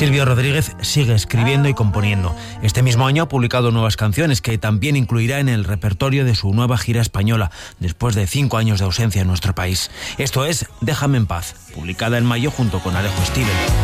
Silvio Rodríguez sigue escribiendo y componiendo. Este mismo año ha publicado nuevas canciones que también incluirá en el repertorio de su nueva gira española, después de 5 años de ausencia en nuestro país. Esto es Déjame en paz, publicada en mayo junto con Alejo Stivel.